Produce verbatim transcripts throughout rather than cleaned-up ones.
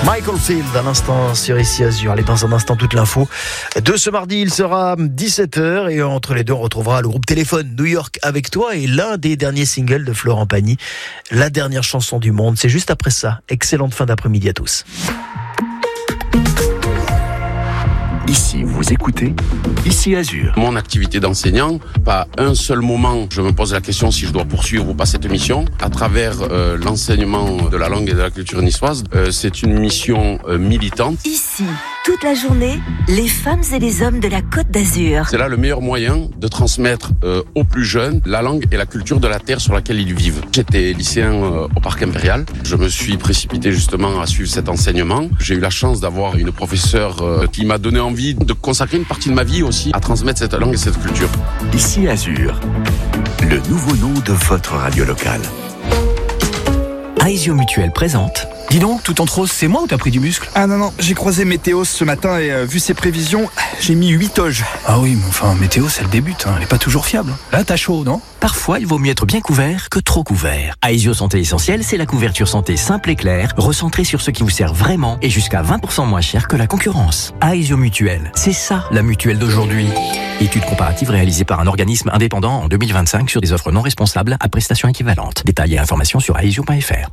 Michael Field, à l'instant sur Ici Azur. Allez, dans un instant, toute l'info de ce mardi. Il sera dix-sept heures et entre les deux, on retrouvera le groupe Téléphone New York avec toi et l'un des derniers singles de Florent Pagny, la dernière chanson du monde. C'est juste après ça. Excellente fin d'après-midi à tous. Ici, vous écoutez Ici Azur. Mon activité d'enseignant, pas un seul moment je me pose la question si je dois poursuivre ou pas cette mission. À travers euh, l'enseignement de la langue et de la culture niçoise, euh, c'est une mission euh, militante. Ici, toute la journée, les femmes et les hommes de la Côte d'Azur. C'est là le meilleur moyen de transmettre euh, aux plus jeunes la langue et la culture de la terre sur laquelle ils vivent. J'étais lycéen euh, au Parc Impérial. Je me suis précipité justement à suivre cet enseignement. J'ai eu la chance d'avoir une professeure euh, qui m'a donné envie de consacrer une partie de ma vie aussi à transmettre cette langue et cette culture. Ici Azur, le nouveau nom de votre radio locale. Aesio Mutuel présente. Dis donc, tout en rose, c'est moi ou t'as pris du muscle? Ah non, non, j'ai croisé Météos ce matin et euh, vu ses prévisions, j'ai mis huit toges. Ah oui, mais enfin, Météo, c'est le débute, hein. Elle est pas toujours fiable. Là, t'as chaud, non? Parfois, il vaut mieux être bien couvert que trop couvert. Aesio Santé Essentielle, c'est la couverture santé simple et claire, recentrée sur ce qui vous sert vraiment et jusqu'à vingt pour cent moins cher que la concurrence. Aesio Mutuel, c'est ça, la mutuelle d'aujourd'hui. Étude comparative réalisée par un organisme indépendant en deux mille vingt-cinq sur des offres non responsables à prestations équivalentes. Détails et informations sur aesio point f r.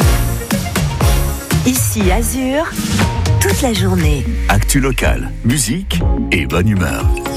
Ici Azur, toute la journée. Actu locale, musique et bonne humeur.